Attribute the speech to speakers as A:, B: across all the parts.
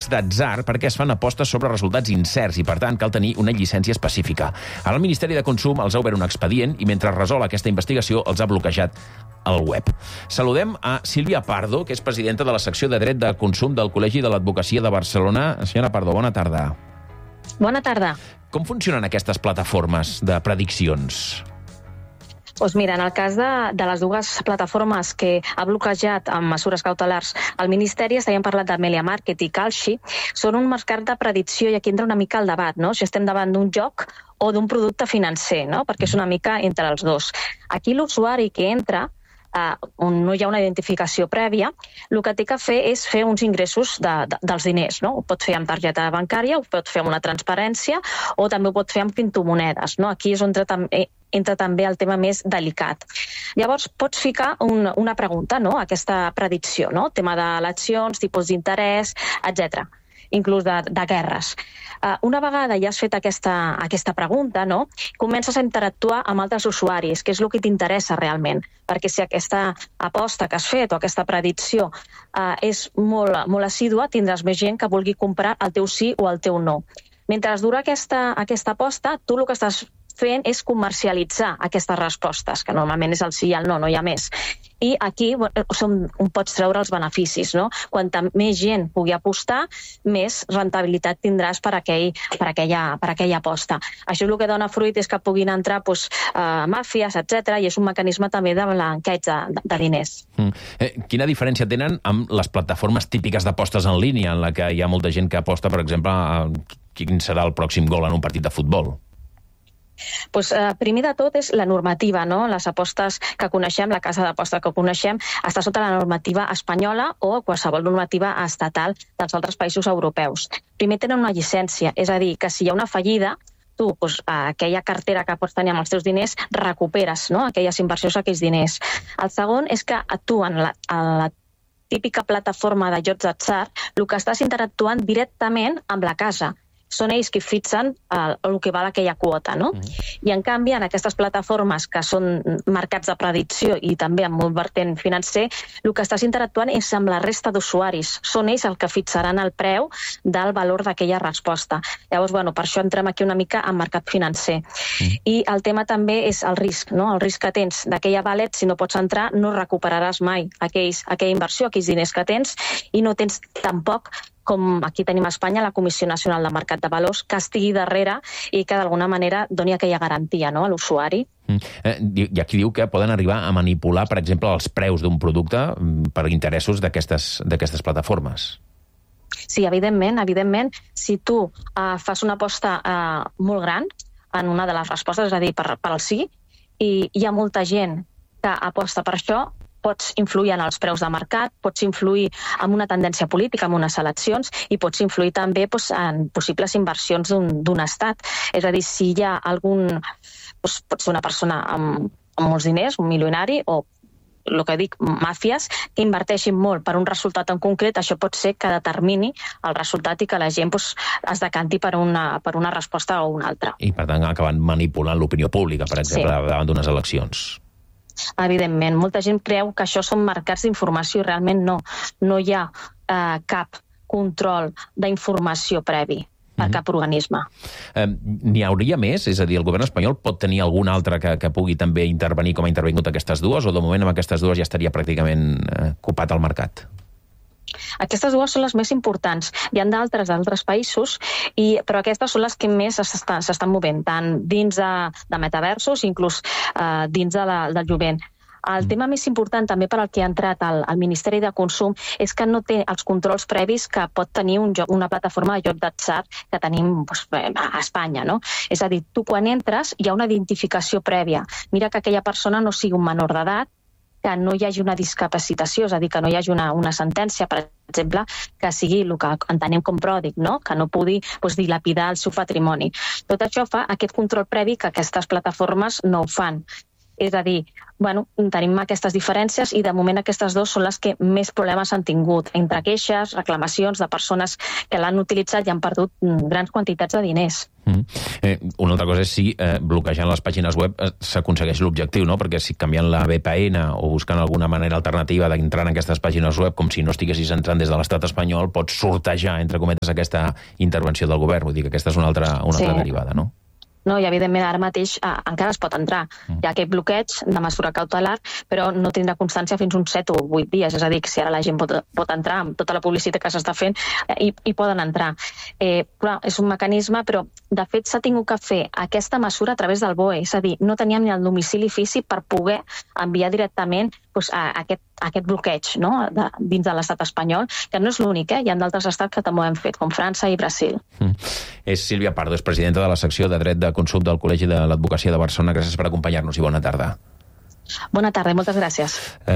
A: d'atzar perquè es fan apostes sobre resultats incerts i, per tant, cal tenir una llicència específica. Ara el Ministeri de Consum els ha obert un expedient i, mentre resol aquesta investigació, els ha bloquejat al web. Saludem a Sílvia Pardo, que és presidenta de la secció de Dret de Consum del Col·legi de l'Advocacia de Barcelona. Senyora Pardo, bona tarda.
B: Bona tarda.
A: Com funcionen aquestes plataformes de prediccions?
B: Doncs mira, en el cas de les dues plataformes que ha bloquejat amb mesures cautelars el Ministeri, estàvem parlant d'Amelia Market i Kalshi, són un mercat de predicció i aquí entra una mica el debat, no? Si estem davant d'un joc o d'un producte financer, no? Perquè és una mica entre els dos. Aquí l'usuari que entra, on no hi ha una identificació prèvia, el que té que fer és fer uns ingressos dels diners, no? Ho pot fer amb targeta bancària, ho pot fer amb una transparència o també ho pot fer amb criptomonedes, no? Aquí és on entra també el tema més delicat. Llavors, pots ficar una pregunta, no? Aquesta predicció, no? Tema d'eleccions, tipus d'interès, etc. Inclús de guerres. Una vegada ja has fet aquesta pregunta, no? Comences a interactuar amb altres usuaris, que és el que t'interessa realment, perquè si aquesta aposta que has fet o aquesta predicció és molt assídua, tindràs més gent que vulgui comprar el teu sí o el teu no. Mentre dura aquesta aposta, tu el que estàs fent és comercialitzar aquestes respostes, que normalment és el sí i el no, no hi ha més. I aquí pots treure els beneficis, no? Quanta més gent pugui apostar, més rentabilitat tindràs per aquella aposta. Això el que dona fruit és que puguin entrar màfies, etc. i és un mecanisme també de blanqueig de diners.
A: Quina diferència tenen amb les plataformes típiques d'apostes en línia, en la que hi ha molta gent que aposta, per exemple, a quin serà el pròxim gol en un partit de futbol?
B: Primer de tot és la normativa, no? Les apostes que coneixem, la casa d'aposta que coneixem, està sota la normativa espanyola o qualsevol normativa estatal dels altres països europeus. Primer tenen una llicència, és a dir, que si hi ha una fallida, tu aquella cartera que pots tenir amb els teus diners recuperes, no? Aquelles inversions, aquells diners. El segon és que tu en la típica plataforma de jocs d'atzar el que estàs interactuant directament amb la casa. Són ells qui fixen el que val aquella quota, no? I en canvi, en aquestes plataformes que són mercats de predicció i també amb un vertent financer, el que estàs interactuant és amb la resta d'usuaris. Són ells el que fixaran el preu del valor d'aquella resposta. Llavors, per això entrem aquí una mica en mercat financer. I el tema també és el risc, no? El risc que tens d'aquella wallet, si no pots entrar, no recuperaràs mai aquella inversió, aquells diners que tens, i no tens tampoc, com aquí tenim a Espanya, la Comissió Nacional de Mercat de Valors, que estigui darrere i que d'alguna manera doni aquella garantia, no, a l'usuari.
A: Hi ha qui diu que poden arribar a manipular, per exemple, els preus d'un producte per interessos d'aquestes plataformes.
B: Sí, evidentment, si tu fas una aposta molt gran en una de les respostes, és a dir, per al sí, i hi ha molta gent que aposta per això, pots influir en els preus de mercat, pots influir en una tendència política, en unes eleccions, i pots influir també en possibles inversions d'un estat. És a dir, si hi ha algun... pot ser una persona amb molts diners, un milionari, o el que dic, màfies, que inverteixin molt per un resultat en concret, això pot ser que determini el resultat i que la gent es decanti per una resposta o una altra.
A: I, per tant, acaben manipulant l'opinió pública, per exemple, davant d'unes eleccions.
B: Evidentment, molta gent creu que això són mercats d'informació i realment no hi ha cap control d'informació previ per cap organisme.
A: N'hi hauria més? És a dir, el govern espanyol pot tenir algun altre que pugui també intervenir com ha intervingut aquestes dues, o de moment amb aquestes dues ja estaria pràcticament copat el mercat?
B: Aquestes dues són les més importants. Hi ha d'altres països, però aquestes són les que més s'estan movent, tant dins de metaversos, inclús dins del jovent. El tema més important també per al que ha entrat al Ministeri de Consum és que no té els controls previs que pot tenir una plataforma de joc d'atzar que tenim a Espanya, no? És a dir, tu quan entres hi ha una identificació prèvia. Mira que aquella persona no sigui un menor d'edat, que no hi hagi una discapacitació, és a dir, que no hi hagi una sentència, per exemple, que sigui el que entenem com pròdig, no? Que no pugui dilapidar el seu patrimoni. Tot això fa aquest control previ que aquestes plataformes no ho fan. És a dir, tenim aquestes diferències i de moment aquestes dues són les que més problemes han tingut, entre queixes, reclamacions de persones que l'han utilitzat i han perdut grans quantitats de diners.
A: Una altra cosa és si bloquejant les pàgines web s'aconsegueix l'objectiu, no? Perquè si canviant la VPN o buscant alguna manera alternativa d'entrar en aquestes pàgines web, com si no estiguessis entrant des de l'estat espanyol, pots sortejar, entre cometes, aquesta intervenció del govern. Vull dir que aquesta és una altra derivada, no?
B: No, i evidentment ara mateix encara es pot entrar. Hi ha aquest bloqueig de mesura cautelar, però no tindrà constància fins uns 7 o 8 dies. És a dir, que si ara la gent pot entrar amb tota la publicitat que s'està fent, hi poden entrar. Clar, és un mecanisme, però de fet s'ha tingut que fer aquesta mesura a través del BOE. És a dir, no teníem ni el domicili físic per poder enviar directament aquest bloqueig, no? Dins de l'estat espanyol, que no és l'únic, hi ha d'altres estats que també ho han fet, com França i Brasil.
A: És Sílvia Pardo, és presidenta de la secció de dret de consum del Col·legi de l'Advocacia de Barcelona. Gràcies per acompanyar-nos i bona tarda.
B: Bona tarda i moltes gràcies.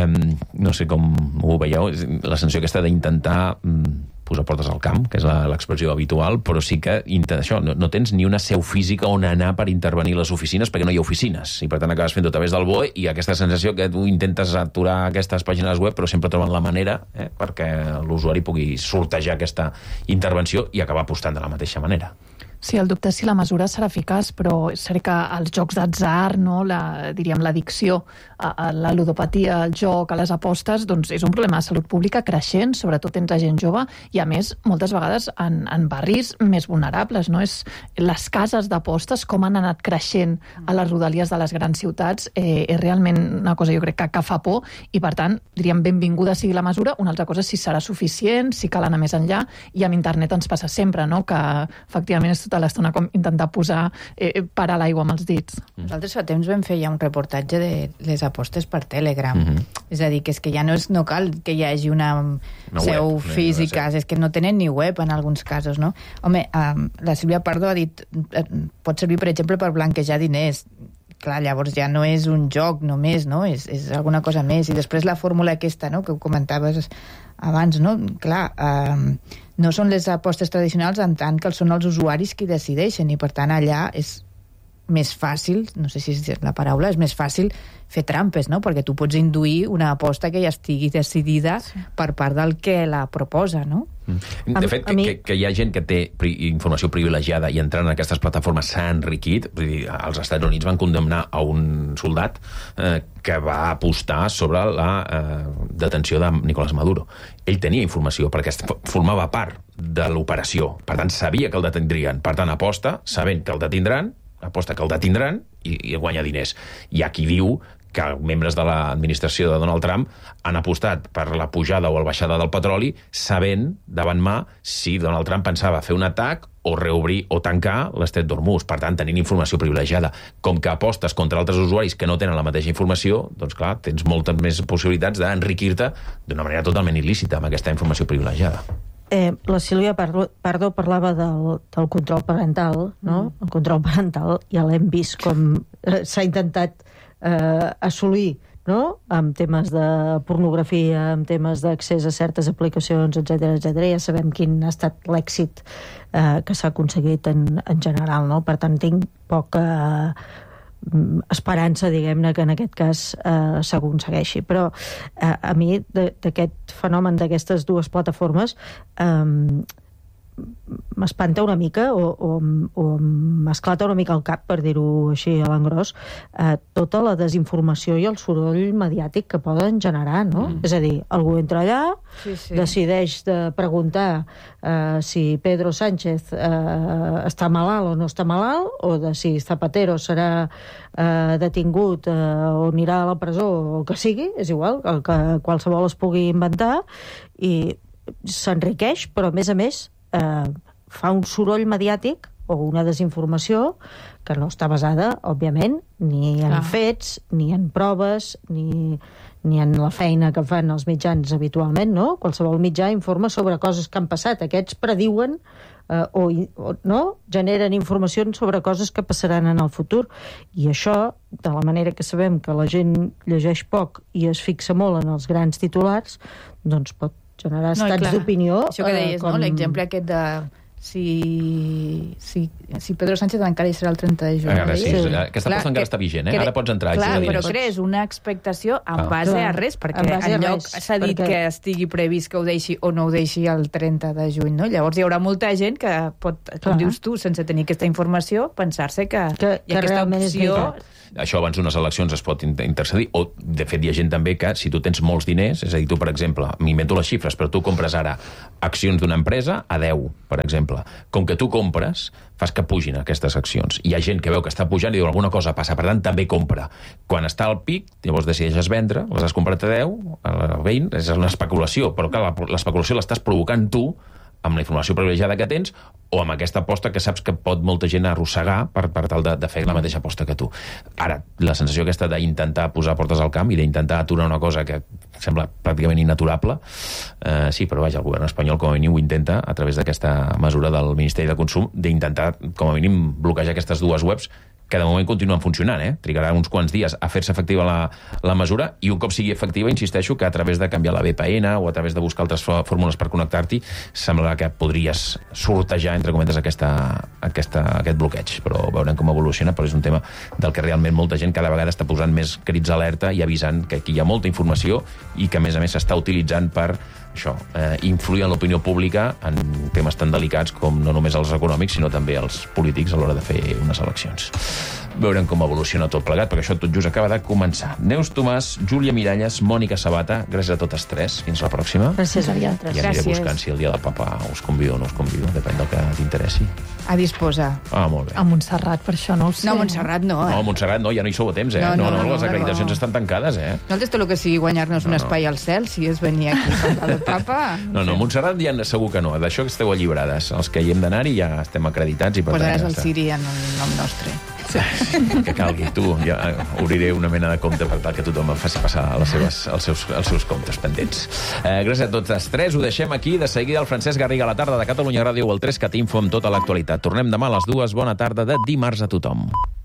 A: No sé com ho veieu, la sensació aquesta d'intentar posar portes al camp, que és l'expressió habitual, però sí que això, no tens ni una seu física on anar per intervenir les oficines, perquè no hi ha oficines, i per tant acabes fent-ho a través del BOE, i aquesta sensació que tu intentes aturar aquestes pàgines web, però sempre troben la manera perquè l'usuari pugui sortejar aquesta intervenció i acabar apostant de la mateixa manera.
C: Sí, el dubte és si la mesura serà eficaç, però és cert que els jocs d'atzar, no, diríem l'addicció a la ludopatia, al joc, a les apostes, doncs és un problema de salut pública creixent, sobretot entre gent jove, i a més, moltes vegades en barris més vulnerables, no? Les cases d'apostes, com han anat creixent a les rodalies de les grans ciutats, és realment una cosa, jo crec, que fa por, i per tant, diríem, benvinguda sigui la mesura. Una altra cosa és si serà suficient, si cal anar més enllà, i amb internet ens passa sempre, no?, que efectivament és tota l'estona com intentar posar parar l'aigua amb els dits.
D: Nosaltres fa temps vam fer ja un reportatge de les apostes per Telegram. És a dir, que és que ja no cal que hi hagi una seu física, és que no tenen ni web en alguns casos, no? Home, la Sílvia Pardo ha dit pot servir, per exemple, per blanquejar diners. Clar, llavors ja no és un joc només, no? És alguna cosa més. I després la fórmula aquesta, no?, que ho comentaves abans, no? Clar, no són les apostes tradicionals en tant que són els usuaris qui decideixen, i per tant allà és més fàcil, no sé si és la paraula, és més fàcil fer trampes, no? Perquè tu pots induir una aposta que ja estigui decidida per part del que la proposa, no?
A: De fet, que hi ha gent que té informació privilegiada i entrant en aquestes plataformes s'ha enriquit. Vull dir, als Estats Units van condemnar a un soldat que va apostar sobre la detenció de Nicolás Maduro. Ell tenia informació perquè formava part de l'operació, per tant sabia que el detindrien, per tant aposta sabent que el detindran, aposta que el detindran i guanya diners. Hi ha qui diu que membres de l'administració de Donald Trump han apostat per la pujada o la baixada del petroli sabent davant mà si Donald Trump pensava fer un atac o reobrir o tancar l'Estret d'Hormuz. Per tant, tenint informació privilegiada. Com que apostes contra altres usuaris que no tenen la mateixa informació, doncs clar, tens moltes més possibilitats d'enriquir-te d'una manera totalment il·lícita amb aquesta informació privilegiada.
E: La Sílvia Pardo parlava del control parental, no? El control parental ja l'hem vist com s'ha intentat assolir, no?, amb temes de pornografia, amb temes d'accés a certes aplicacions, etc. Ja sabem quin ha estat l'èxit que s'ha aconseguit en general, no? Per tant, tinc poca esperança, diguem-ne, que en aquest cas s'aconsegueixi. Però a mi d'aquest fenomen d'aquestes dues plataformes m'espanta una mica o m'esclata una mica el cap, per dir-ho així a l'engròs, tota la desinformació i el soroll mediàtic que poden generar, no? És a dir, algú entra allà, decideix de preguntar si Pedro Sánchez està malalt o no està malalt, o de si Zapatero serà detingut o anirà a la presó o el que sigui, és igual, el que qualsevol es pugui inventar, i s'enriqueix, però a més fa un soroll mediàtic o una desinformació que no està basada, òbviament, ni en fets, ni en proves, ni en la feina que fan els mitjans habitualment, no? Qualsevol mitjà informa sobre coses que han passat. Aquests prediuen o no? Generen informacions sobre coses que passaran en el futur. I això, de la manera que sabem que la gent llegeix poc i es fixa molt en els grans titulars, doncs pot generar estats d'opinió.
D: Això que deies, no? L'exemple aquest de si Pedro Sánchez encara hi serà el 30 de juny.
A: Aquesta aposta encara està vigent, Ara pots entrar.
D: Clar, però crees una expectació en base a res, perquè enlloc s'ha dit que estigui previst que ho deixi o no ho deixi el 30 de juny, no? Llavors hi haurà molta gent que pot, com dius tu, sense tenir aquesta informació, pensar-se que aquesta opció...
A: Això abans d'unes eleccions es pot intercedir, o de fet hi ha gent també que si tu tens molts diners, és a dir, tu per exemple, m'invento les xifres, però tu compres ara accions d'una empresa a 10, per exemple. Com que tu compres, fas que pugin aquestes accions. Hi ha gent que veu que està pujant i diu alguna cosa passa, per tant també compra. Quan està al pic, llavors decideixes vendre, les has comprat a 10, a 20, és una especulació, però clar, l'especulació l'estàs provocant tu amb la informació privilegiada que tens o amb aquesta aposta que saps que pot molta gent arrossegar per tal de fer la mateixa aposta que tu. Ara, la sensació aquesta d'intentar posar portes al camp i d'intentar aturar una cosa que sembla pràcticament innaturable, sí, però vaja, el govern espanyol com a mínim ho intenta a través d'aquesta mesura del Ministeri de Consum d'intentar com a mínim bloquejar aquestes dues webs que de moment continuen funcionant, trigarà uns quants dies a fer-se efectiva la mesura i un cop sigui efectiva, insisteixo, que a través de canviar la VPN o a través de buscar altres fórmules per connectar-t'hi, semblarà que podries sortejar, entre cometes, aquest bloqueig, però veurem com evoluciona, però és un tema del que realment molta gent cada vegada està posant més crits d'alerta i avisant que aquí hi ha molta informació i que a més s'està utilitzant per això, influir en l'opinió pública en temes tan delicats com no només els econòmics, sinó també els polítics a l'hora de fer unes eleccions. Veurem com evoluciona tot plegat, perquè això tot just acaba de començar. Neus Tomàs, Júlia Miralles, Mònica Sabata, gràcies a totes tres. Fins la pròxima.
E: Gràcies, aviat.
A: I aniré buscant si el dia del papa us convido o no us convido, depèn del que t'interessi.
D: A disposar.
A: Molt bé.
C: A Montserrat, per això no ho sé.
D: No, a Montserrat no.
A: No, a Montserrat no, ja no hi sou a temps, No, les acreditacions estan tancades,
D: Nosaltres tot el que sigui guanyar-nos un espai al cel, si és venir aquí a parlar del papa...
A: No, Montserrat ja segur que no. D'això esteu alliberades. Els que hi hem d'anar-hi ja estem acreditats i per tant...
D: Posaràs el Siri en el nom nostre.
A: Que calgui. Tu, ja obriré una mena de compte per tal que tothom em faci passar els seus comptes pendents. Gràcies a tots tres. Ho deixem aquí. De seguida el Francesc Garriga a la tarda de Catalunya Ràdio o el 3CAT Info amb tota l'actualitat. Tornem demà a les 2. Bona tarda de dimarts a tothom.